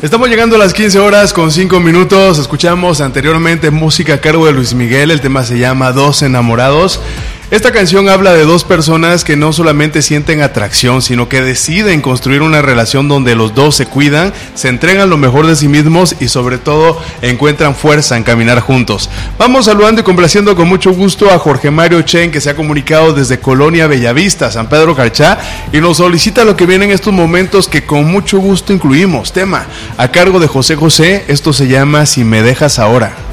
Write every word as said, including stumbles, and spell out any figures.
Estamos llegando a las quince horas con cinco minutos. Escuchamos anteriormente música a cargo de Luis Miguel. El tema se llama Dos Enamorados. Esta canción habla de dos personas que no solamente sienten atracción, sino que deciden construir una relación donde los dos se cuidan, se entregan lo mejor de sí mismos y sobre todo encuentran fuerza en caminar juntos. Vamos saludando y complaciendo con mucho gusto a Jorge Mario Chen, que se ha comunicado desde Colonia Bellavista, San Pedro Carchá, y nos solicita lo que viene en estos momentos que con mucho gusto incluimos. Tema a cargo de José José, esto se llama Si me dejas ahora.